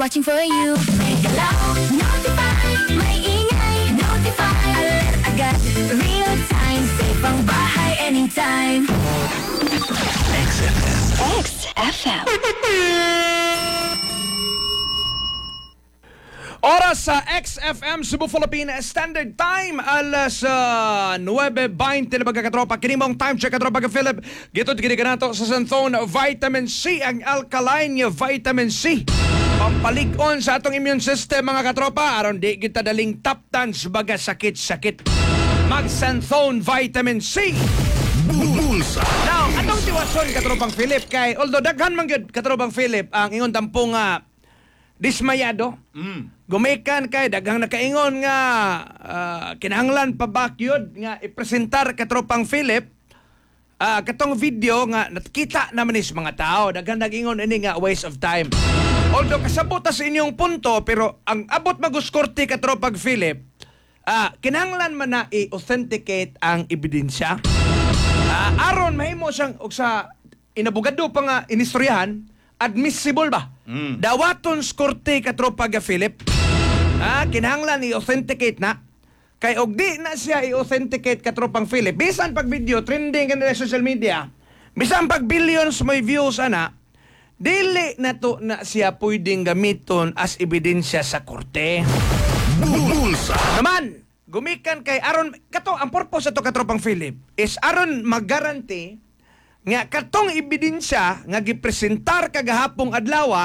Watching for you. Make it loud, notify. May ingay, notify. Alert agad, real time. Safe ang bahay anytime. XFM. XFM. Oras sa XFM Cebu Philippine Standard Time alas 9:20 na magkakatropa. Kinimong time check katropa ka Philip. Gito kini kanato sa Santhone Vitamin C, ang alkaline vitamin C. Pampalig-on sa atong immune system mga katropa aron di kita daling taptan sa baga sakit-sakit. Mag Santhone Vitamin C. Bulsa. Now, atong tiwason katropang Philip kay although daghan man gyud katropang Philip ang ingon tampo nga dismayado. Gumikan kay daghang nakaingon nga kinahanglan pa bakyod nga ipresentar katropang Philip katong video nga nakita naman is mga tao daghang nagingon ini nga waste of time. Although kasabot sa inyong punto pero ang abot maguskorte katropang Philip kinahanglan man na i-authenticate ang ebidensya. Aron mahimo siyang og sa inabugado pa nga inistoryahan admissible ba? Dawaton skorte katropa ga Philip. Kinahanglan i-authenticate na. Kay og di na siya i-authenticate katropang Philip. Bisan pag video trending kanila sa social media. Bisan pag billions may views ana. Dili na to na siya pwedeng gamiton as ebidensya sa korte. Bulsa. Naman, gumikan kay aron kato ang purpose ato katropang Philip is aron mag-guarantee nga katong ebidensya nga gipresentar kagahapong adlaw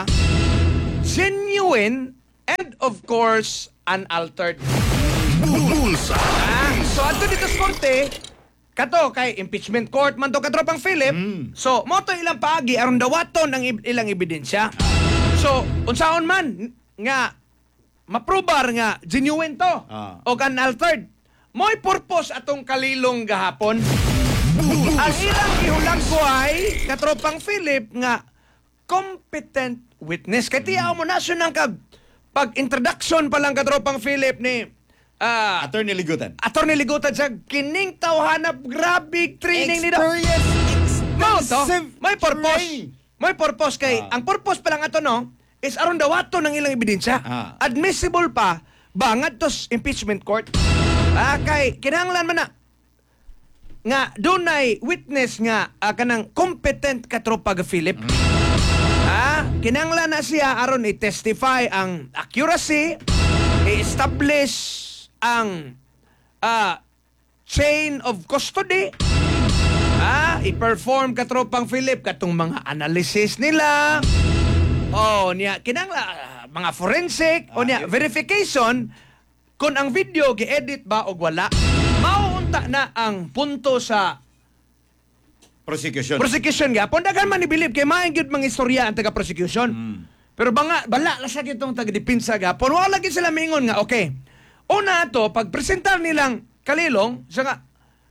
genuine and of course unaltered. Bulsa. So adto dito sa korte kato kay impeachment court man to katropang Philip. So mo to ilang paagi aron dawaton ang ilang ebidensya. So unsaon man nga maprobar nga genuine to o unaltered. Mo'y purpose atong kalilong gahapon. Ang ilang gihulang ko ay katropang Philip nga competent witness. Kaya tiyaw mo na siya ng pag-introduction pa lang katropang Philip ni Attorney Ligutan. Attorney Ligutan sa kining tawhanap grabe training nila. Mo to, may purpose. May purpose kay ang purpose pa lang ato no is aron dawato ng ilang ebidensya. Admissible pa bangad to impeachment court. Kay kinahanglan man na nga dunay witness nga kanang competent katropa ga Philip. Kinahanglan na siya aron i-testify ang accuracy, i-establish ang chain of custody, i-perform katropang Philip katong mga analysis nila. Niya kinahanglan mga forensic niya verification kung ang video gi-edit ba o wala. Mauunta na ang punto sa Prosecution. prosecution gapon. Daghan man ibilib kay maayong gyud mga istorya ang taga-prosecution. Pero bala la sa gitong taga-depensa gapon. Wala gyud sila mingon nga okay. Una ato pag presentar nilang kalilong sa nga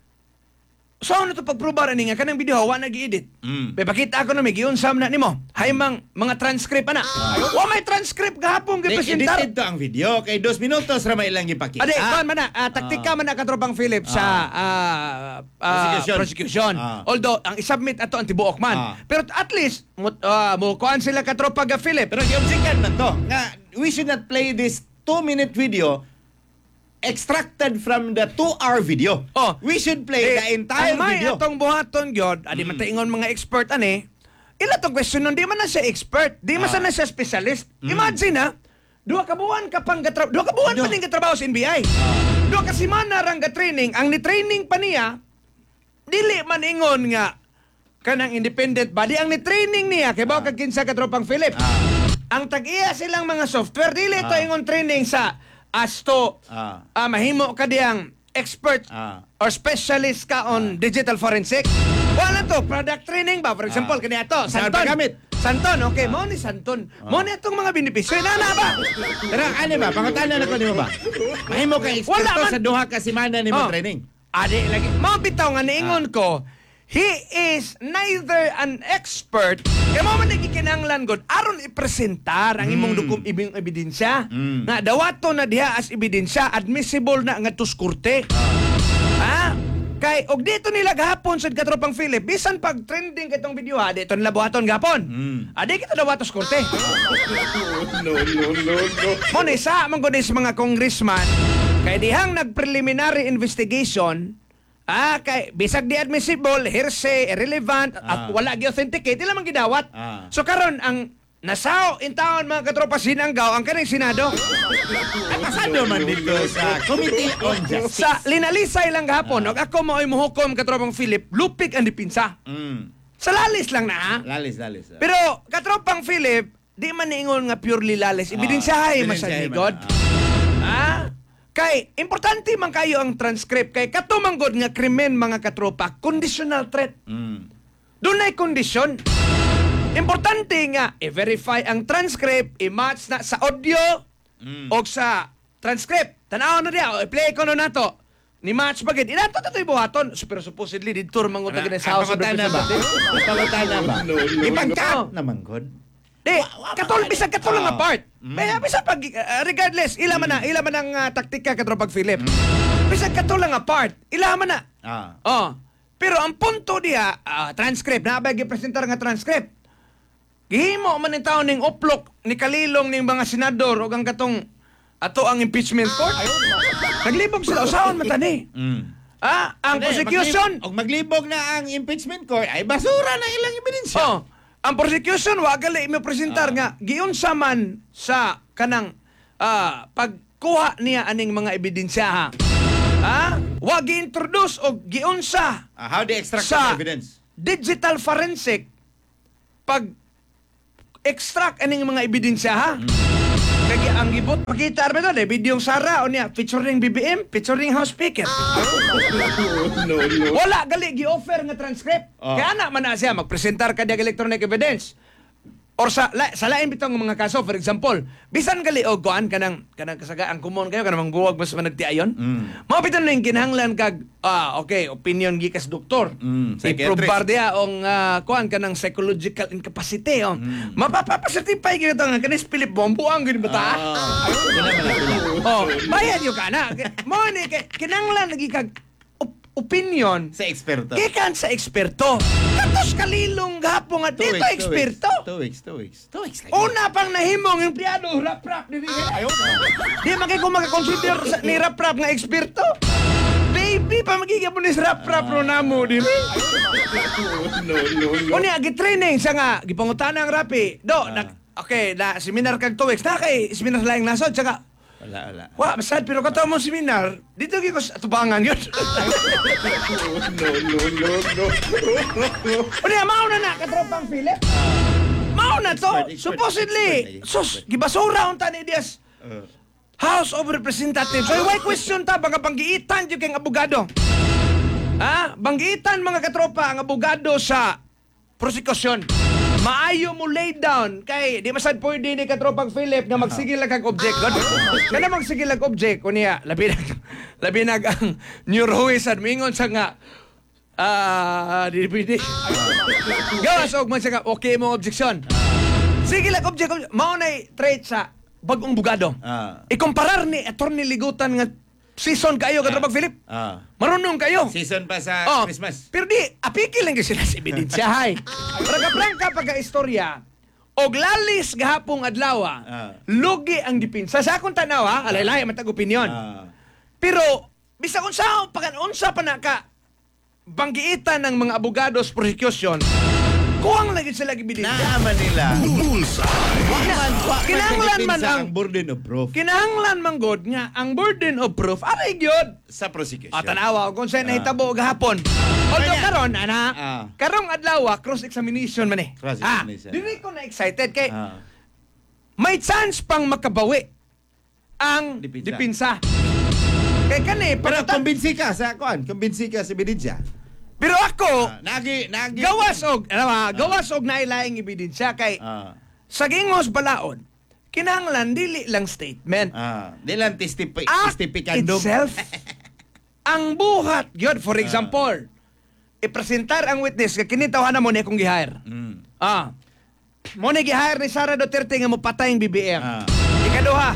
so ano to pagprobar ani nga kanang video wa nag-edit. Pakita ako na may giunsam na nimo. Hay mga transcript ana. Wa may transcript gahapon gipresentar. Edited to ang video kay 2 minutos ra may ilang ipakita. Ade, kuan man na taktika man na katropang Philip sa prosecution. Although ang isubmit ato ang tibuok man. Pero at least mo kuan sila katropa ga Philip. Pero giobjekan man to nga we should not play this 2-minute video extracted from the 2-hour video. We should play the entire may video. atong buhaton gyud, adi man taingon mga expert ani. Ila tong question nun, di man na siya expert, di man na siya specialist. Imagine duha ka buwan pa ning katrabaho sa NBI. Duha ka semana rang ga-training, ang ni-training pa niya dili man ingon nga kanang independent body ang ni-training niya kay bawo kag kinsa katropang Philip. Ang tag-iya silang mga software dili to ingon training sa asto mahimo ka diyang expert or specialist ka on digital forensic. Wala to product training ba for example kani ato Santon okay mo ni Santon mo ni atong mga benepisyo na ba Pero ano ba pangutanan ako nimo ba mahimo ka eksperto sa duha ka semana nimo training. Adi lagi mo bitaw nga niingon ko he is neither an expert kaya mo man nagikinanglan god aron ipresentar ang imong imong ebidensya nga dawato na diha as ebidensya admissible na nga tus korte. Kay og dito nila gahapon sa katropang Philip, bisan pag trending kitong video ha, dito nila buhaton gahapon. Adi kita dawatos korte. No. Mo ni sa man gud sa mga congressman kay dihang nag-preliminary investigation, kay bisag di admissible, hearsay, irrelevant, at wala gi-authenticate, ila man gidawat. So karon ang nasaw in taon mga katropa sinanggaw ang kaning Senado. Pasado man dito sa Committee on Justice. Sa linalisay lang gahapon, og ako mao'y muhukom katropang Philip, lupig ang dipinsa. Sa lalis lang na ha. Lalis. Pero katropang Philip, di man niingon nga purely lalis. Ebidensyahay masaligod. Kay importante man kayo ang transcript kay katumanggod nga krimen mga katropa, conditional threat. Dunay kondisyon. Importante nga i-verify ang transcript, i-match na sa audio o sa transcript. Tanaw na diya, i-play ko na nato. Ni match bagid. Inato to buhaton. Pero supposedly dito manguta gid sa House of Representatives. Napangutana ba? No. Ipangkat naman god. Di, bisag katulong nga part. May bisa pag regardless, ila man ang taktika katropag Philip. Bisag katulong nga part, ila man na. Pero ang punto diha, transcript, naabay gipresentar nga transcript. Gihimo man ni taon ning uplok ni kalilong ning mga senador o ang katong ato ang impeachment court. Naglibog sila usaon matani. Ang prosecution Og maglibog na ang impeachment court ay basura na ilang ebidensya. Ang prosecution wa gali mo presentar nga giunsa man sa kanang pagkuha niya aning mga ebidensya. Wa gi-introduce og giunsa How they extract sa the evidence? digital forensic pag extract aning mga ebidensya kaya ang gibot pakita arbe doon video Sara o niya featuring BBM, featuring House Speaker. No. Wala gali gi-offer nga transcript. Kaya na man na siya magpresentar ka diag electronic evidence. Or sa lain bitong mga kaso, for example, bisan gali og kuan kanang kasaga ang kumon kayo kanang buwag mas managtiayon. Mao bitan ning kinahanglan kag okay, opinion gikas doktor. I-probar dia ong kuan kanang psychological incapacity mapapa-certify gyud nga kanis Philip Bombuang gyud bata. Bayad yo kana. Mao ni kinahanglan lagi kag opinion Sa eksperto. gikan sa eksperto. Katos kalilong gahapon nga dito eksperto. 2 weeks. Una pang nahimong empleyado rap-rap dili. Di magay ko makakonsider ni rap-rap nga eksperto. Baby pa magiging ni rap-rap no namo dili. No. Unya gi-training sa nga gipangutana ang rapi. Okay, na seminar kag 2 weeks na kay seminar laing nasod saka Wala. wa masad pero kato mo seminar dito gi ko sa tubangan yun. No. Unya mao na katropang Philip. Mao na to. Supposedly, gibasura unta ni Diaz. House of Representatives. So why question ta baka banggiitan jud kay abogado. Banggiitan mga katropa ang abogado sa prosecution. Maayo mo lay down kay di masad pwede ni katropang Philip nga magsigil lang kag object. Kana magsigil lang object kunya labi nag ang neurohisad mingon sa nga di pwede. Gawas og man siya okay mo objection. Sige lang object mao nay trait sa bagong bugado. Ikumparar ni Attorney Ligutan nga season kayo katropang Philip. Marunong kayo. Season pa sa Christmas. Pero di, apiki lang kasi sila sa ebidensya, hay. Prangka pagka-istorya, og lalis gahapong adlaw, lugi ang dipinsa. Sa akong tanaw, alay-lay, matag opinyon. Pero, bisa unsa pa na ka, banggiitan ng mga abogados prosecution, kuwang lagi sila ebidensya. Naaman nila. Kinahanglan man ang burden of proof kinahanglan man god nga ang burden of proof aray gyud. sa prosecution. Tanawa kung saan nahitabo gahapon. Although karon karong adlaw cross-examination man Cross-examination. Dili ko na excited kay may chance pang makabawi ang dipinsa. Kay kani Pero pagkatan. kumbinsi ka sa ebidensya. Pero ako Nagi gawas og nailaing ebidensya kay sa gingos balaod kinahanglan dili lang statement. Di lang Act testifying itself ang buhat gyud. For example, ipresentar ang witness nga kini tawhanan mo ni akong gi-hire. Mo ni gi-hire ni Sara Duterte nga mopatay ang BBM. Ikaduha,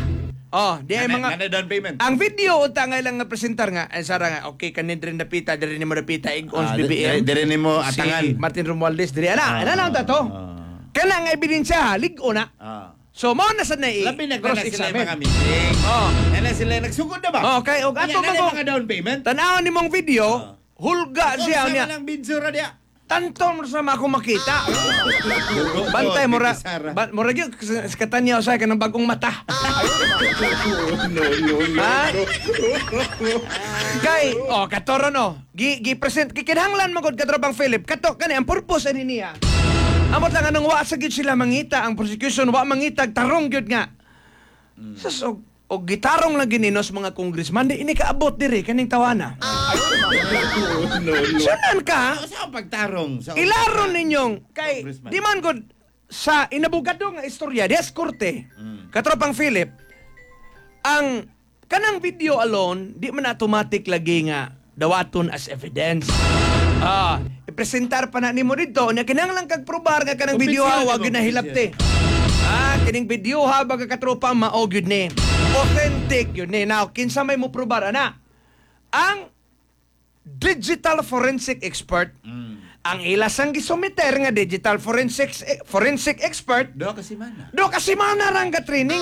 Oh, di ay mga Nana down payment. ang video unta nga lang nga presentar nga ay sara nga okay kanin diri napita diri nimo napita igons BBM. Dire nimo atangan. Si Martin Romualdez diri ana. Ana na to. Kana nga ebidensya ha, ligo na. So mo na sad na Labi na cross sila examine. mga meeting. Oh. Nana sila nagsugod na ba? Okay, og ato Kanya mo mga down payment. tanaw nimong video, hulga siya Sa niya. lang bidsura dia. Tanto mo sa ako makita. Bantay mo ra. Mo ra gyud sa katanya usay ka ng bagong mata. No, no, no, Ha? no. Kay, katoro no. Gi-present kikinahanglan mo gud katropang Philip. Kato kani ang purpose ani niya. Amot lang anong wa sa gyud sila mangita ang prosecution wa mangita tarong gyud nga. Sus og gitarong lang gininos mga congressman di ini kaabot diri kaning tawana. No, no. Sunan ka? Sa pagtarong. Ilaron ninyong kay Congressman. di man gud sa inabugado nga istorya dias korte. Katropang Philip ang kanang video alone di man automatic lagi nga dawaton as evidence. Ipresentar pa na nimo dito nya kinahanglan kag probar nga kanang video ha wa gyud nahilapte. Kining video ha baga katropa mao gyud ni. Authentic yun ni. Now kinsa may mo probar ana? Ang digital forensic expert ang ilasang gisumiter nga digital forensic expert Do kasi man. do kasi manarang ka training.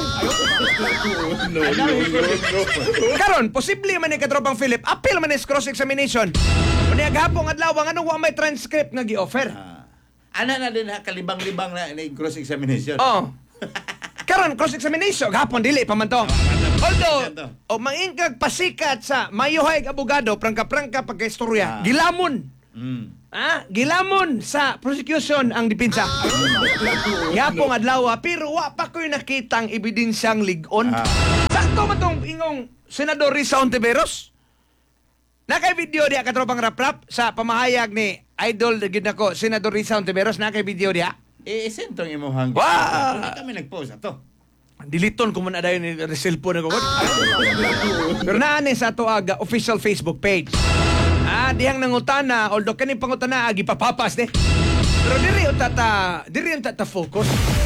No, no, no. Karon posible man ni katropang Philip appeal man is cross examination. Unya gahapon adlaw nga wa may transcript nga gi-offer. Ana na din ha kalibang-libang na cross examination. Oh. Karon cross examination gahapon dili pa man to. Although mangingkag pasikat sa mayuhay nga abogado prangka-prangka pagkaistorya gilamon. Gilamon sa prosecution ang depensa. Gapong adlaw pero wa pa ko'y nakitang ebidensyang ligon. Sakto man tong ingong Senador Risa Ontiveros. Nakay video diya katropang rap-rap sa pamahayag ni Idol gid nako Senador Risa Ontiveros nakay video diya. Sentong imo hang. Wow! Hindi kami nag-post ato. Diliton ko man dayon ni cellphone ko. Pero naani sa ato aga official Facebook page. Dihang nangutana, although kaning pangutana agi papapas de. Pero diri tata focus.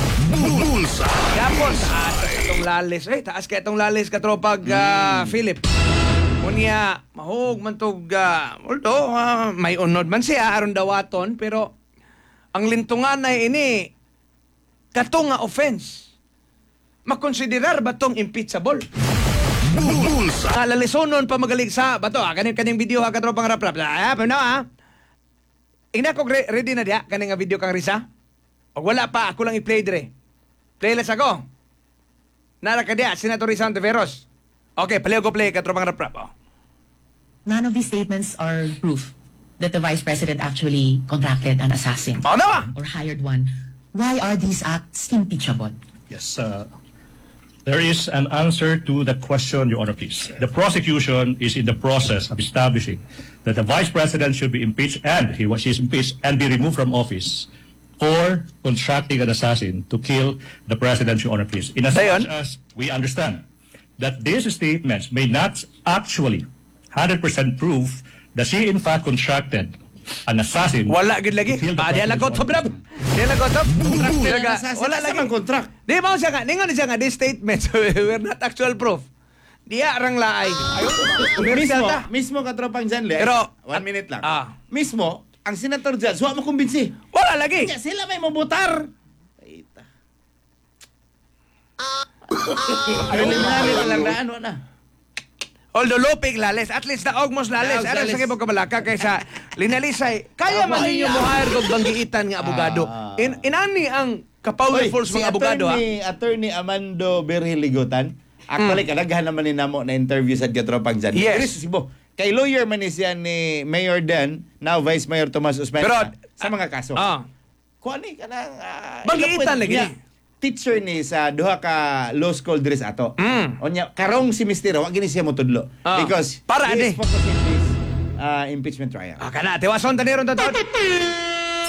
Gapon taas itong lalis. Taas kay itong lalis katropag Philip. Unya mahog man tog although may unod man siya aron dawaton pero ang lintungan ay ini katong nga offense. Makonsiderar ba tong impeachable? Lalisonon pa magaligsa ba to? Kaning video ha katropang rap-rap. Ina ko ready na diya kaning nga video kang Risa? O wala pa ako lang i-play dire. Playlist ako. Nara ka diya Senator Risa Ontiveros. Okay, play katropang rap-rap. None of these statements are proof that the Vice President actually contracted an assassin or hired one. Why are these acts impeachable? Yes, there is an answer to that question, Your Honor, please. The prosecution is in the process of establishing that the Vice President should be impeached and she is impeached and be removed from office for contracting an assassin to kill the President, Your Honor, please. In as much as we understand that these statements may not actually 100% prove that she in fact contracted an assassin. Wala gid lagi. Diya lagotob na. Diya lagotob. Wala lagi. Contract. Di ba siya nga, ningon siya nga, these statements were not actual proof. Diya arang laay. Mismo katropang Janle. Pero 1 minute lang. mismo, ang senator dyan, suwa mo kumbinsi. wala lagi. Kaya sila may mabutar. Aita. Preliminary na lang na ano na. Although lopig lales, at least na ogmos lales. Ano sa kibog kabalaka kaysa linalisay. Kaya man ninyo mo hire kog banggiitan nga abogado. Inani ang ka-powerful mga abogado. Attorney Amando Berhiligotan, actually kadaghan naman ni namo na interview sa katropang dyan. Yes. Sibo. Kay lawyer man ni siya ni Mayor Dan, now Vice Mayor Tomas Usman. Pero, sa mga kaso. Kuan ni kanang Banggiitan lagi. Teacher ni sa duha ka law school dres ato. Onya karong semester wa gini siya motudlo because para he is focusing this impeachment trial. Kana tiwason tani ron taton.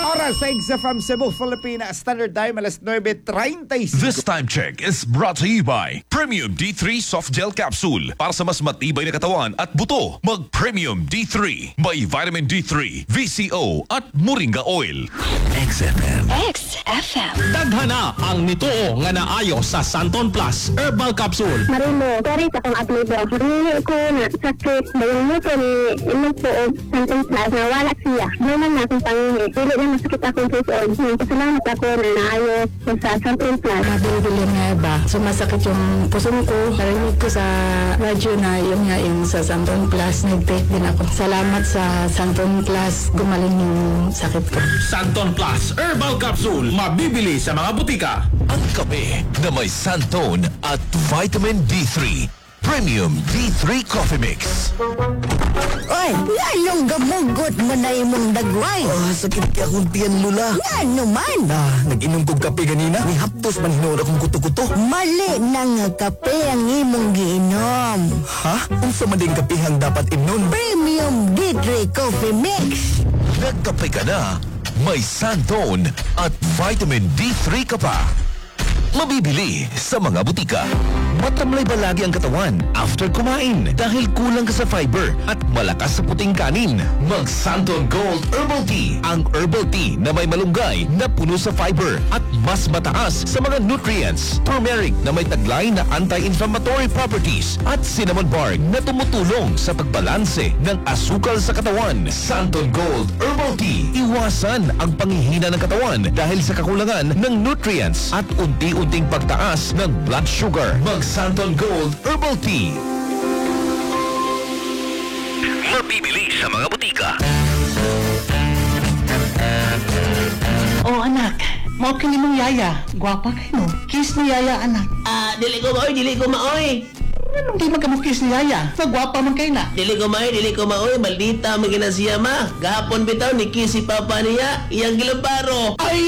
oras sa from Cebu, Philippines. Standard Time, alas 9:35. This time check is brought to you by Premium D3 Soft Gel Capsule. Para sa mas matibay na katawan at buto, mag Premium D3. May vitamin D3, VCO at Moringa Oil. XFM. XFM. Daghana ang nitoo nga naayo sa Santon Plus Herbal Capsule. Marino, kari sa kong apelido. Hindi ko na sakit. Bayang mo ko ni imong tuog Santon Plus na wala siya. Naman na akong pangingi. Dili na masakit akong pusoon. Pasalamat ako na naayo sa Santon Plus. Mabili nga ba? Sumasakit yung puso ko. Narinig ko sa radyo na yung sa Santon Plus. Nag-take din ako. Salamat sa Santon Plus. Gumaling yung sakit ko. Santon Plus Herbal Capsule. Mabibili sa mga butika. Ang kape na may Santon at vitamin D3. Premium D3 Coffee Mix. Ay, lalong gamugot mo na imong dagway. Sakit ka akong tiyan, Lula. Ano man? Nag-inom kong kape ganina. May haptos man hinood akong kuto-kuto. Mali na nga kape ang imong giinom. Ha? Kung sa mading kapihang dapat inom? Premium D3 Coffee Mix. Nagkape ka na, may Santon at vitamin D3 ka pa. Mabibili sa mga butika. Matamlay ba lagi ang katawan after kumain dahil kulang ka sa fiber at malakas sa puting kanin? Mag Santon Gold Herbal Tea. Ang herbal tea na may malunggay na puno sa fiber at mas mataas sa mga nutrients. Turmeric na may taglay na anti-inflammatory properties at cinnamon bark na tumutulong sa pagbalanse ng asukal sa katawan. Santon Gold Herbal Tea. Iwasan ang panghihina ng katawan dahil sa kakulangan ng nutrients at unti-unting pagtaas ng blood sugar. Mag Santon Gold Herbal Tea. Mabibili sa mga butika. Oh, anak. Mao kini mong yaya. Gwapa kay no. Kiss ni yaya, anak. Dili ko maoy. Anong di magkamukis ni yaya? Magwapa man kayo na. Dili ko maoy. Maldita magina siya ma. Gahapon bitaw ni kiss si papa niya. Iyang gilabaro. Ay!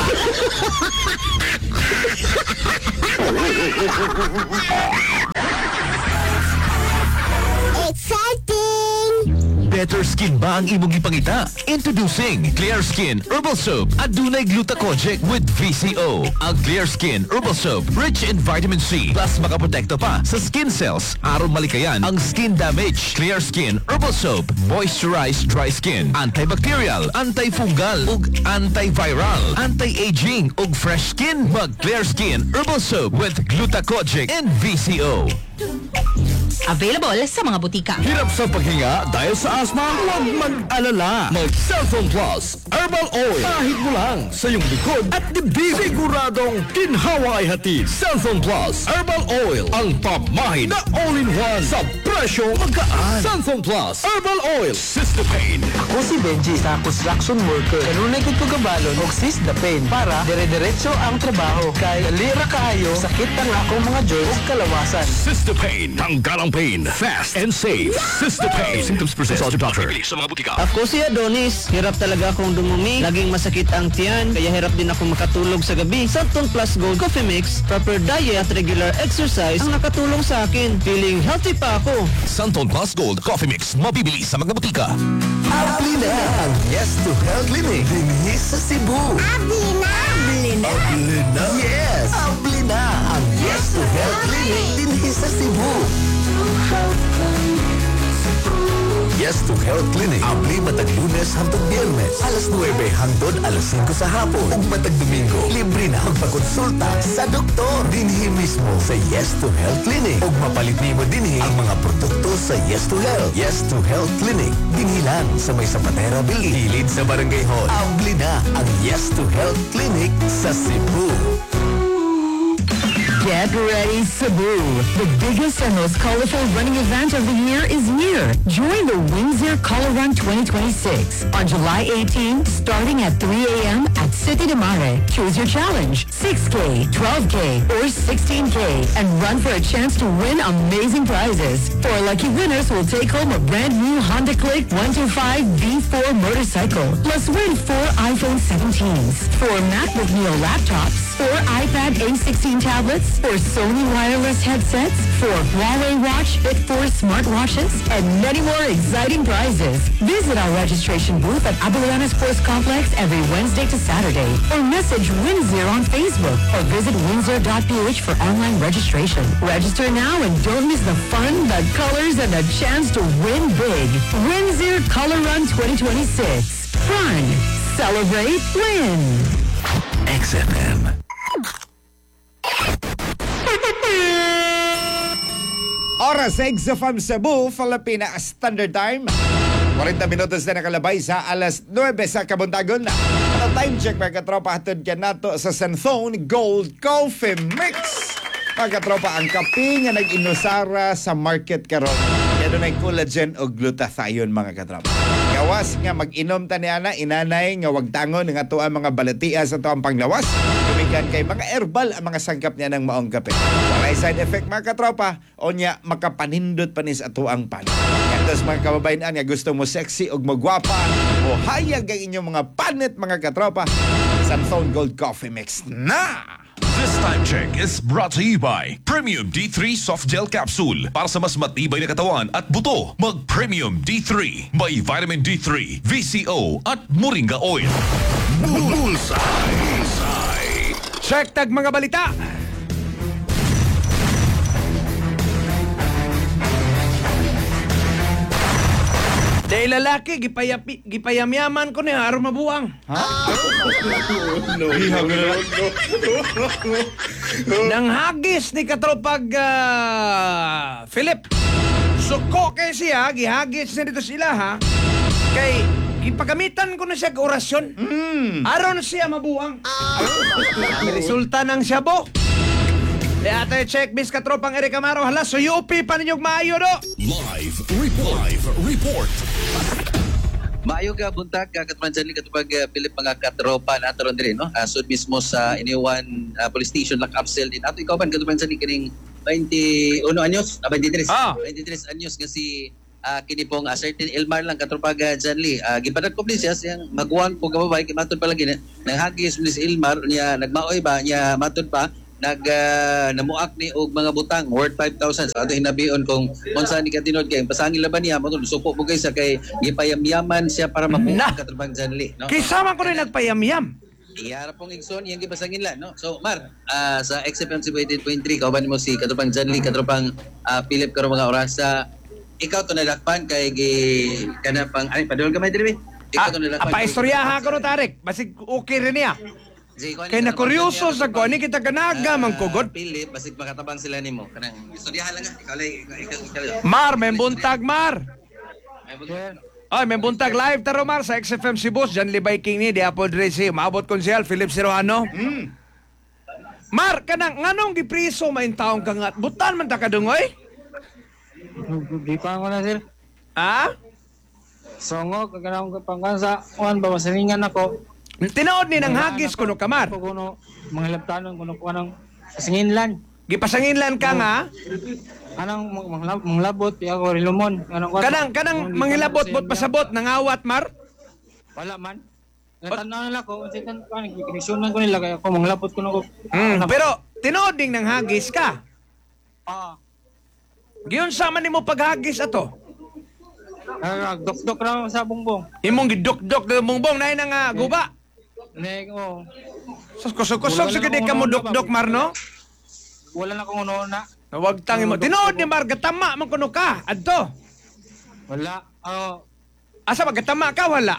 Exciting! Better skin ba ang imong ipangita? Introducing Clear Skin Herbal Soap. Adunay glutathione with VCO. Ang Clear Skin Herbal Soap rich in vitamin C plus makaprotekto pa sa skin cells aron malikayan ang skin damage. Clear Skin Herbal Soap moisturize dry skin, antibacterial, antifungal ug antiviral, anti-aging ug fresh skin. Mag Clear Skin Herbal Soap with glutathione and VCO. Available sa mga butika. Hirap sa paghinga dahil sa asthma? Huwag mag-alala. Mag-Cellphone Plus Herbal Oil. Kahit mo lang sa iyong likod at dibdib. Siguradong ginhawa ay hatid. Cellphone Plus Herbal Oil. Ang pamahin na all-in-one sa presyo magkaan. Cellphone Plus Herbal Oil. Cystopain. Ako si Benji sa construction worker. Kanunay ko kabalon og Cystopain para dire-diretso ang trabaho. Kay lira kaayo sakit ang akong mga joints ug kalawasan. Cystopain. Tanggalang pain. Fast and safe. Cystopain. Symptoms present. Consult your doctor. Sa mga butika. Ako si Adonis. Hirap talaga akong dumumi. Laging masakit ang tiyan. Kaya hirap din ako makatulog sa gabi. Santon Plus Gold Coffee Mix, proper diet at regular exercise ang nakatulong sa akin. Feeling healthy pa ako. Santon Plus Gold Coffee Mix. Mabibili sa mga butika. Abli na ang Yes to Health Clinic dinhi sa Cebu. Abli na! Yes! Abli na ang Yes to Health Clinic dinhi sa Cebu. Yes to Health Clinic. Abli matag Lunes hangtod Biyernes. Alas 9 hangtod alas 5 sa hapon. Ug matag Domingo, libre na magpakonsulta sa doktor. Dinhi mismo sa Yes to Health Clinic. Ug mapalit nimo dinhi ang mga produkto sa Yes to Health. Yes to Health Clinic. Dinhi lang sa may Zapatera Building. Hilid sa Barangay Hall. Abli na ang Yes to Health Clinic sa Cebu. Get ready, Cebu. The biggest and most colorful running event of the year is here. Join the Wings Air Color Run 2026 on July 18, starting at 3 a.m. at City de Mare. Choose your challenge, 6K, 12K, or 16K, and run for a chance to win amazing prizes. 4 lucky winners will take home a brand new Honda Click 125 V4 motorcycle, plus win 4 iPhone 17s, 4 MacBook Neo laptops, 4 iPad A16 tablets, for Sony wireless headsets, for Huawei Watch Fit 4 smartwatches, and many more exciting prizes. Visit our registration booth at Abellana Sports Complex every Wednesday to Saturday, or message Windsor on Facebook, or visit windsor.ph for online registration. Register now and don't miss the fun, the colors, and the chance to win big. Windsor Color Run 2026. Fun. Celebrate. Win. XFM. Oras sa XFM Cebu, Filipina Standard Time. 40 minutos na nakalabay sa alas 9 sa kabuntagon. Time check mga katropa, hatod ka nato sa Santhone Gold Coffee Mix. Mga katropa, ang kape nga nag-inusara sa market karon. Yan na collagen o glutathione mga katropa. Gawas nga mag-inom ta niana, inanay nga wag tangon nga to ang mga balatiya sa to ang panglawas. Tumikan kay mga herbal ang mga sangkap niya ng maong kape. Walay side effect mga katropa, o niya makapanindot panis ato ang pan. Kantos mga kababayan nga gusto mo sexy o magwapa o hayag ang inyong mga panit mga katropa. Santhone Gold Coffee Mix na! This time check is brought to you by Premium D3 Soft Gel Capsule. Para sa mas matibay na katawan at buto, mag Premium D3. May Vitamin D3, VCO at Moringa Oil. Bullseye. Check tag mga balita. Dahil lalaki, gipayamyaman ko niya, araw mabuang. No. Nang hagis ni katropag Philip. Suko kay siya, gihagis na dito sila ha. Kay ipagamitan ko na siya orasyon. Araw na siya mabuang. Resulta ng siyabo. Kaya tayo check, Miss Katropang Eric Amaro. Hala, so UP pa ninyong maayo, no? Live report. Maayo ka, buntag, katman dyan, katupag Philip, mga katropa na ito rin din, no? Sud mismo sa Iniwan Police Station, Lakapsel din. Ato ikaw ba, katupag dyan, kining 21 anyos, 23 anyos kasi kini pong certain Elmar lang katropag Janli. Gipadat ko please siyang magwan po kababay, kimatod pa lagi, naghagis please Elmar, niya nagmaoy ba, niya matod pa, namuak ni og mga butang worth 5,000 sa ato hinabion kung unsa ni katinod kay pasangil laban niya mo suko mo sa kay gipayamyaman siya para mabuak katrabang Janli, no? Kisama ko rin nagpayamyam. Iyara pong igsoon iyang gipasangil la, no? So Mar, sa XFM 88.3 kauban mo si katrabang Janli, katrabang Philip karon mga oras sa ikaw to nadakpan kay kana pang ay padol ka may diri. Ikaw to nadakpan. Paistoryahan ko no Tarek, basig okay rin niya. Kaya na kuryoso sa ko, ni kita kanaga mang kugod. Philip, basig makatabang sila nimo. Kanang istoryahan lang ikaw lay. Mar, may buntag Mar. Ay, may buntag live taro Mar sa XFM Cebu, Jan Libay King ni Diapol Dresi, maabot konsehal Philip Siroano. Mar, kanang nganong gipriso main taong kangat. Butan man ta kadungoy? Di pa ako na sir. Ha? Songo, kaganang pangkansa, kuhan ba masalingan ako. Tinood ni nang hagis kuno kamar. Kuno mga labtanon kuno kanang pasanginlan. Gipasanginlan ka nga. Anang manglabot ya ko rilumon. Kanang manglabot bot pasabot nangawat Mar. Wala man. Natanaw nila ko kasi kan kinisyonan ko nila kaya ako manglabot kuno ko. Pero tinood ding nang hagis ka. Giyon sama nimo paghagis ato. Dok-dok ra sa bongbong. Imong gidok-dok sa bongbong nay nga guba. Nego. Kusog sa gid ka mo dok-dok Mar no? Wala na ko una. Wag tang imo. Tinood ni Mar gatama man kuno ka adto. Wala. Asa ba gatama ka wala?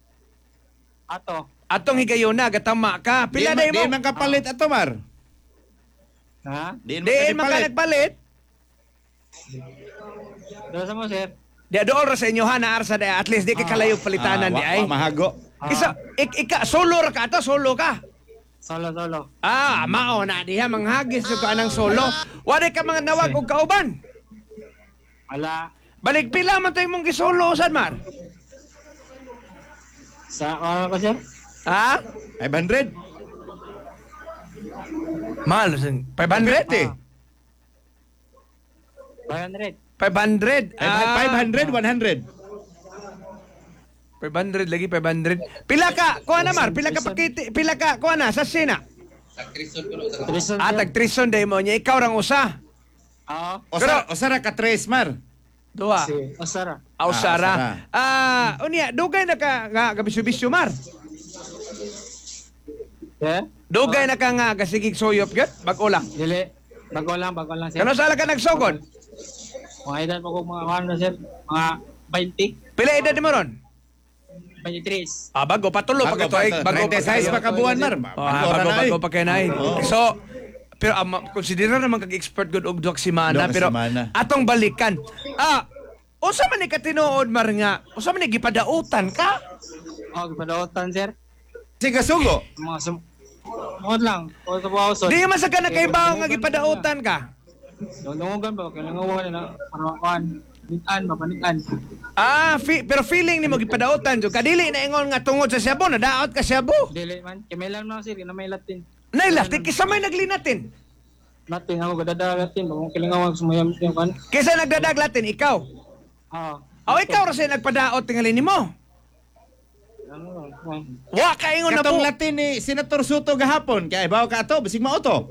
Atong higayon na gatama ka. Pila day mo? Di man kapalit ato Mar. Ha? Di man ka nagpalit. Dala mo sir. Di dool ra sa inyo ha na arsa at least di ka kalayog palitanan di ay. Mahago. Isa solo ra ka ato, solo ka. Solo. Mao na diha manghagis ko anang solo. Wala ka mga nawag og kauban. Wala. Balik pila man tay mong gisolo sad Mar? Sa ano ko sir? Ha? 500. Mahal, 500 eh. 500. 500. 500, 100. 500 lagi, 500. Pila ka, kuha na Mar, pila ka pakiti, pila ka, kuha na, sa sina. Trison, Tag-trison day mo niya. Ikaw rang usa. Oo. Osara ka tres, Mar. Duha. Si Osara. Usara. Unya, dugay na ka nga kabisyo-bisyo, Mar. Yeah? Dugay na ka nga kasigig soyop gyud, bag-o lang. Dili. Bago lang sir. Kano sala ka nagsugod? Mga edad po kung mga ano sir, mga 20, Pila edad mo ron? 23. Bago patulo Bago pa kato. Bago 36 pa kabuan, Mar. Bago pa kay nay. So, pero konsidera naman kag-expert good og duha ka semana, Duha ka pero semana. atong balikan. Unsa man ni katinuod, Mar, nga? Unsa man ni gipadautan ka? Gipadautan sir. Sige, sugo. Mga Mukod lang. O sa buhaw Di man sa ka nakaibaw nga gipadautan ka. Dungungan ba? Kailangan na parawakan. Mapanikan. Pero feeling ni mo gipadautan jo kadili na ingon nga tungod sa Cebu na daot ka Cebu. Dili man. Kailan na sir, na may Latin. Nay Latin kisa may naglinatin. Latin ako gadadag Latin, bagong kailangan sumayam yung kan. Kisa nagdadag Latin ikaw. Ikaw ra say nagpadaot tingali nimo. Wa ka ingon na Katong po. Latin ni Senator Soto gahapon, kay bawo ka ato, bisig mao to.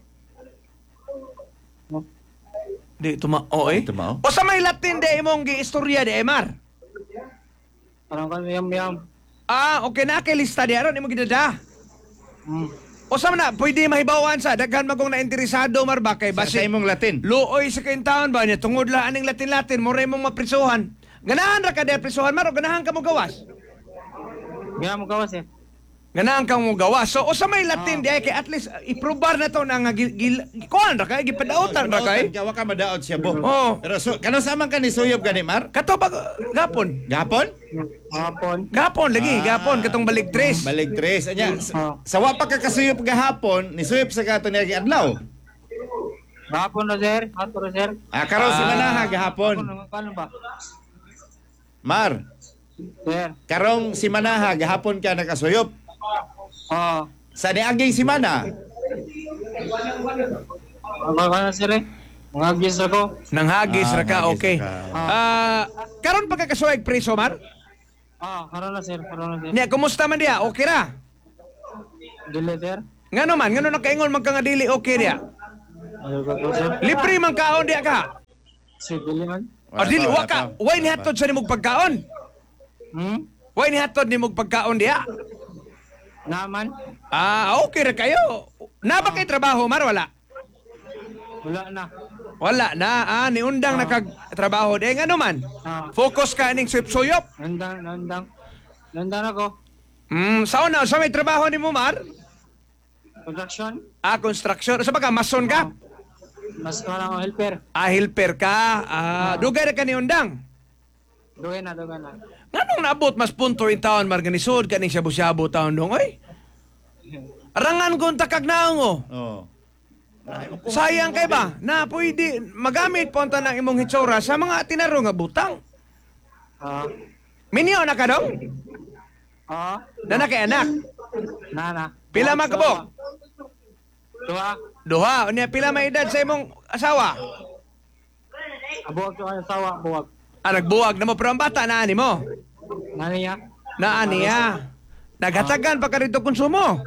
Di tumao Tumao. O sa may Latin de imong giistorya de Mar. Parang kan yam. Okay na kay lista di aron imong gidada. O sa na pwede mahibawan sa daghan magong na interesado Mar ba kay Sa basi imong Latin. luoy sa kaintaon ba niya tungod la aning Latin mo ray mong maprisuhan. Ganahan ra ka de prisuhan Mar o ganahan ka mo gawas. Gaya mo gawas eh. Ganahan kang mo gawas. So o sa may Latin di ay kay at least iprobar na to na nga kuan ra kay gipadautan ra kay. Wa ka madaot siya bo. Oh. Pero kano samang ka ni suyop gani, Mar? Kato pag gapon. Gapon? Gapon lagi, gapon katong balik tres. Balik tres. Anya, sa wa pa ka kasuyop gahapon, ni suyop sa kato niya adlaw. Gapon na sir. Ato na sir. Karon si Manaha gahapon. Kano ba? Mar. Sir. Karong si Manaha gahapon ka nakasuyop. Sa niaging si Mana. Ako na sir eh. Manghagis ako. Nanghagis ra ka, okay. Karon pa ka kasuwag preso Mar? Karon na sir. Nya kumusta man dia? Okay ra? Dili sir. Ngano man, ngano nakaingon man ka nga dili okay dia? Libre man kaon dia ka. Sir, dili man. Dili wa ka. Why ni hatod sa nimog pagkaon? Why ni hatod nimog pagkaon dia? Naman. Okay ra kayo. Na ba kay trabaho Mar wala? Wala na. Ni undang nakagtrabaho de ngano man. Focus ka ning suyop. Nandang ako. Sa may trabaho ni mo Mar? Production. Construction. Sa ka mason ka? Mas ako helper. Helper ka. Dugay ra ka ni undang. Dugay na. Nganong naabot mas punto in taon marganisod kaning shabu-shabu taon dong oy? Rangan kung takag naong Sayang kay ba? Na pwede magamit po ang tanang imong hitsura sa mga tinaro nga butang. Minyo na ka dong? Na kay anak? Na. Pila makabok? Duha. Unya pila may edad sa imong asawa? Buwag ko ang asawa, buwag. Nagbuwag na mo pero ang bata na ani mo. Naaniya. Naghatagan pa ka rito konsumo.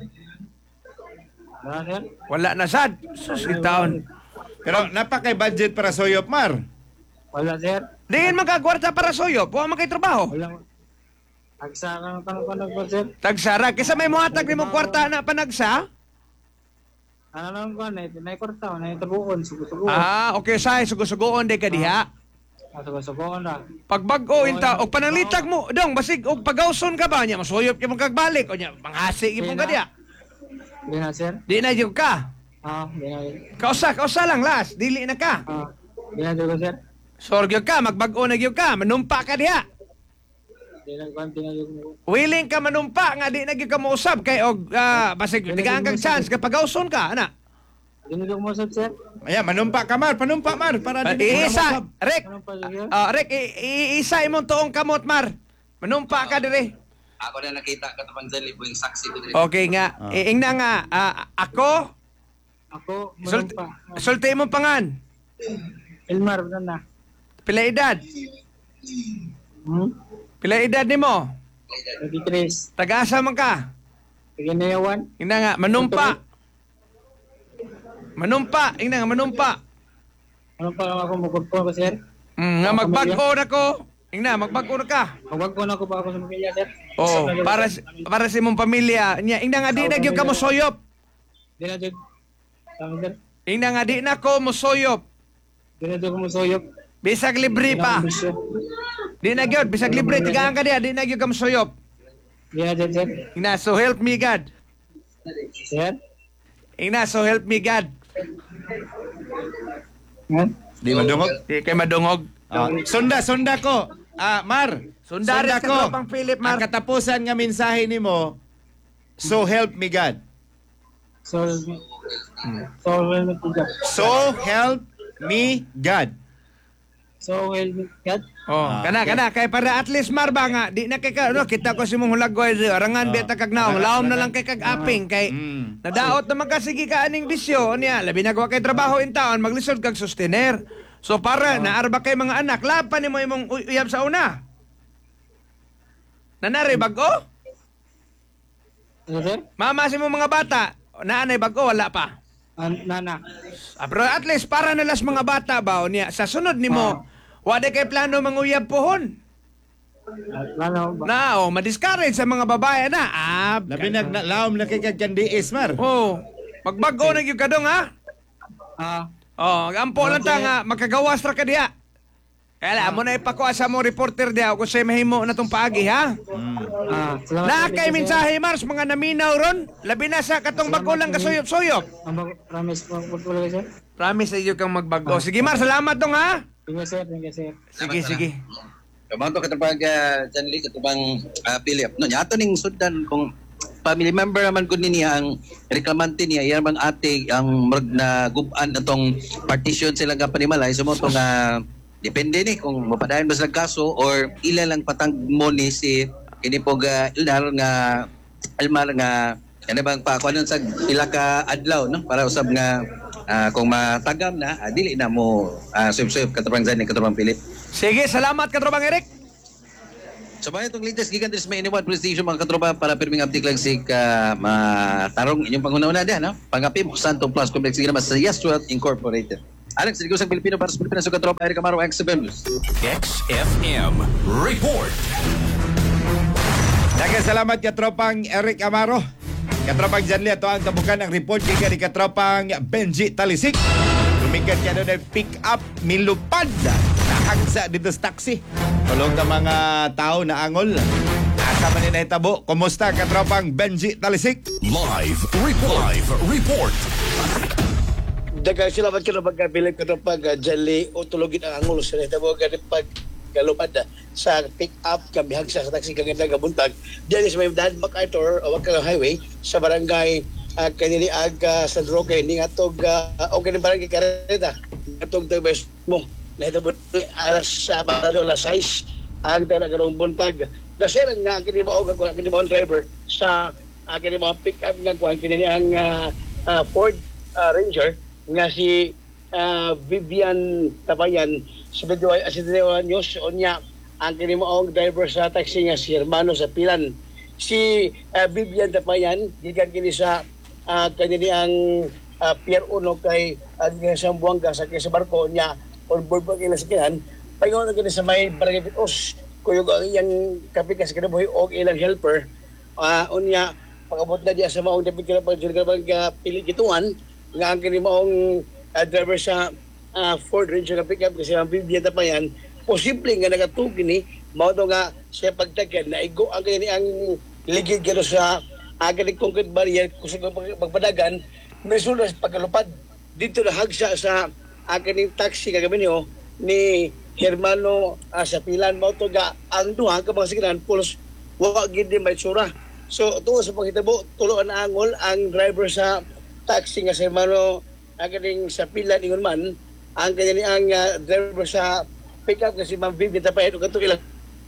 Wala na sad. Taon. Pero napakay budget para suyop, Mar. Wala sir. Diin magkakwarta para suyop. Huwag man kay trabaho. Tagsa ka ng sir. Tagsara. Kisa may muhatag ni mong kwarta na panagsa? Ano lang ko, na kwarta, na tabuon, sugo-sugo. Okay, say, sugo-sugoon de ka diha. Sugo-sugoon na. Pagbago inta og pananglitag mo dong basig og pagawson ka ba nya masuyop gyud kagbalik o nya manghasi gyud ka diha. Di na sir. Di na gyud ka. Di na. Kausa lang last, dili na ka. Di na gyud sir. Sorgyo ka, magbag-o na gyud ka, manumpa ka diha. Di na gyud. Willing ka manumpa nga di na gyud ka mousab kay og basig digaan kag chance ka pagawson ka ana. Di na gyud mousab sir. Ayan, manumpa ka Mar, panumpa Mar para isa, Rek. Rek, isa imong tuong kamot Mar. Manumpa ka dire. Ako na nakita ka tapang dyan, libo yung saksi ko dire. Okay nga. Ingna nga, ako manumpa. Sulti imong pangan. Elmar na. Pila edad? Pila edad nimo? 23. Taga-asa man ka? Taganayawan. Ingna nga, manumpa. Manumpa, ingna nga manumpa. Ano pa lang ako magpagpon ko, sir? Nga magbag-o na ko. Ingna, magbag-o na ka. Magpagpon ako pa ako sa pamilya, sir. Oh, para sa imong pamilya. Nya, ingna nga di na gyud ka mo soyop. Di na, Jud. Tama, sir. Ingna nga di na ko mo soyop. Di na, Jud, ko mo soyop. Bisag libre pa. Di na gyud, bisag libre tigaan ka diha, di na gyud ka mo soyop. Di na, Jud, sir. Ingna, so help me God. Sir? Ingna, so help me God. Di madungog? Di kay madungog. Sunda ko. Mar. Sunda rin ko. ka pang Philip, Mar. Ang katapusan nga mensahe nimo, so help me God. So help me God. So help me God. So help me God. Oh, kana kay para at least marba nga di na kay ka no, kita ko si mong hulagway arangan beta kag naong laom na lang kay kag aping kay nadaot naman ka sige ka aning bisyo niya labi na kay trabaho in taon maglisod kag sustener. So para naarba kay mga anak lapan nimo imong uyab sa una. Nanare bago? Sir? Mama si mo mga bata, naanay bago wala pa. Nana. Pero at least para nalas mga bata ba o niya sa sunod nimo wala kay plano manguyab pohon. Na, madiscourage sa mga babae na. Labi naglaom na kay kandiis, Mar. Oh, magbago na gyud kadong ha. Ampo lang ta nga makagawas ra ka diha. Kaya mo na ipakuha sa mo reporter diha kung say mahimo na tong paagi ha. Na kay mensahe Mars mga naminaw ron, labi na sa katong bago lang kasuyop-suyop. Promise magpagpulog, sir. Promise sa iyo kang magbago. Sige Mars, salamat dong ha. Thank you, sir. Sige. Kamanto katapag Janly katapang Philip. No, ato ning sundan kung family member naman ko niya ang reklamante niya yan bang ate ang na guban atong partition sila nga panimalay so mo to nga depende ni kung mapadayon ba sa kaso or ila lang patang mo ni si kini pog ilnar nga almar nga ano bang pa kuno sa pila ka adlaw no para usab nga kung matagam na dili na mo sub katapang Janly katapang Philip. Sige, salamat katropang Eric. So bayan itong latest gigantes may iniwan police station mga katropa para pirming update lang si matarong inyong pangunauna din, no? Pangapim, Santong Plus Complex ginawa sa Yaswell Incorporated. Alex, Sigo sa Pilipino para sa Pilipinas sa katropa Eric Amaro, XFM News. XFM Report. Salamat katropang Eric Amaro. Katropang Janly, ito ang tabukan ng report kaya ni katropang Benji Talisik. Lumikat ka doon ng pick-up milupad nahagsa dito sa taxi. Tulong ng mga tao na angol. Asa man na hitabo. Kumusta katropang Benji Talisik? Live report. Dagang salamat ka na pagkabilang ka na pag-Janly o tulogin ang angol sa hitabo ganit pagkalupad sa pick-up kami hagsa sa taxi kaganda kabuntag. Diyan sa may dahan MacArthur o Wakang Highway sa barangay kanili ag San Roque ni atog okay ni barangay Carreta atog the best mo nahitabo alas sa alas 6 ang talagang buntag nasiran nga kini mao kini mao driver sa kini mao pick up nga kuan kini ang Ford Ranger nga si Vivian Tapayan sa Bedway Asideo News onya ang kini mao driver sa taxi nga si Hermano sa Pilan si Vivian Tapayan gikan kini sa kanini ang Pier 1 kay sa Buanga sa barko niya on board pa kila sakyan paingon na kini sa may barangay Pitos kuyog ang iyang kapikas kinabuhi og ilang helper unya pagabot na diya sa maong dapat kila pili gituan nga ang kini maong driver sa Ford Ranger na pickup kasi ang Vivian Tapayan posible nga nagatugi ni mao nga siya pagtagyan na igo ang kini ang ligid gano sa agaling concrete barrier kusog pagpadagan may sulas pagkalupad dito na hagsa sa agaling taxi kagabi niyo ni Hermano sa Pilan mo to ga ang duha ka mga sigaran pulos wa gid may tsura so tuwa sa paghitabo tuloan na angol ang driver sa taxi nga si Hermano agaling sa Pilan ingon man ang kanya ni ang driver sa pickup nga si Ma'am Vivian Tapayan ug kadto ilang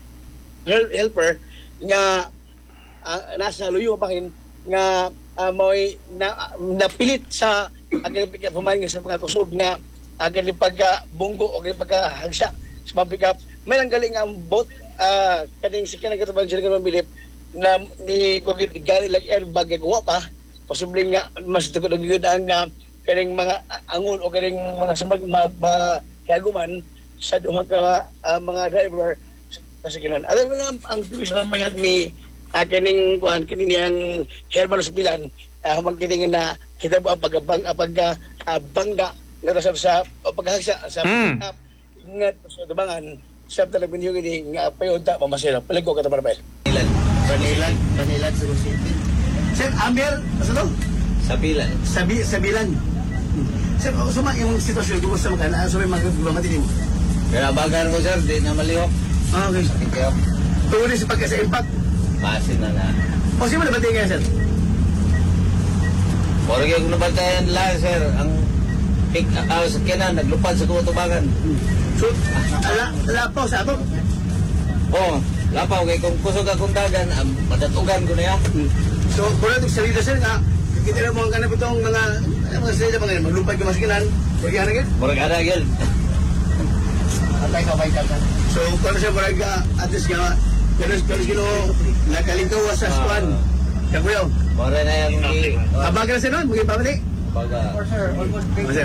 helper nga nasa luyo bahin nga mo'y napilit sa agang pagkapumahin sa mga kusog nga agang pagkabunggo o pagkahagsa sa mga pick-up. May nanggaling ang boat kaning siya nagkatabang siya ng bilip na ni COVID gali lang airbag gawa pa posibleng nga mas tukod ang yun ang kaning mga angon o kaning mga kaguman sa dumang ka mga driver sa sakinan. Alam mo na ang tuwis na mga ni kining kuan kining yang Herman Subilan magkiting na kita po ang pagbangga nga sa paghagsa sa pick-up ingat sa dumangan sa talagang yung ini nga payunta mamasira paligo ka tabar ba Panilan City. Sir Amir ano Sabilan Sabilan. Sir suma yung sitwasyon kumusta man kana sa mga problema din mo. Kaya bagan ko sir di na maliho. Okay. Tuloy sa pagka sa impact. Base na na. O sino na batay nga sir? Porge kung nabantayan lang sir ang pick sa kinan naglupad sa tubagan. So lapaw sa ato. Oh, lapaw kay kung kusog akong dagan madatugan ko na ya. So kung natin salita sir nga kita na mo ang kanap itong mga salita mga maglupad ka masikinan. Porge ana gid? Porge ana gid. Atay ka bay ka. So kung siya porge atis nga Pero kino nakalingkaw sa squad. Kakuyo. Mora na yang abaga na sinon, mugin pa mali. Abaga. Sir.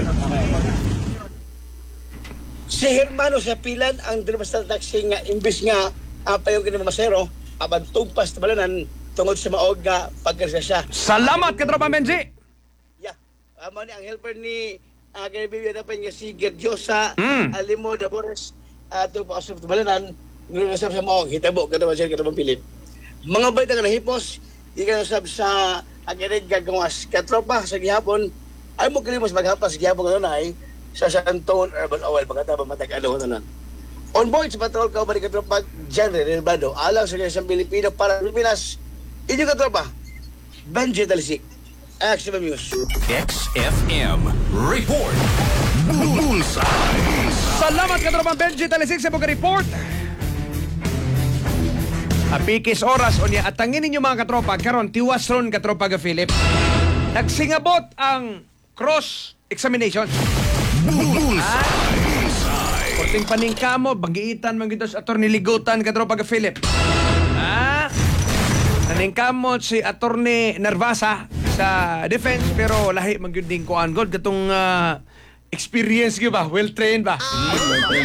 Si Hermano sa pilan ang driver taxi nga imbis nga payo kini masero aban tugpas tabalanan tungod sa maog nga pagkarsa siya. Salamat ka tropa Benji. Yeah. Amo ni ang helper ni kay bibi na pa nga si Gerdiosa Alimo Dabores ato pa sa tabalanan ngunasab sa maog hitabo kataban siya katabang pilit. Mga bayt nga nahipos ikanasab sa agirig gagawas katropa sa gihapon ay mo kalimos maghapas sa gihapon kanunay sa Santon Urban Oil pagkatabang matag-ano tanan. On board sa patrol ka balik katropa General Relbado alang sa isang Pilipino para Pilipinas. Inyo katropa Benji Talisik XFM News. XFM Report. Bullseye. Salamat ka tropa Benji Talisik sa mga report. Apikis oras o niya at tangin ninyo mga katropa karon tiwas ron katropa ga Philip nagsingabot ang cross examination. Korting paningkamo banggiitan man gito sa attorney Ligutan katropa ga Philip. Naningkamot si attorney Nervasa sa defense pero lahi man gyud ding kuan god katong experience gyud ba well trained ba.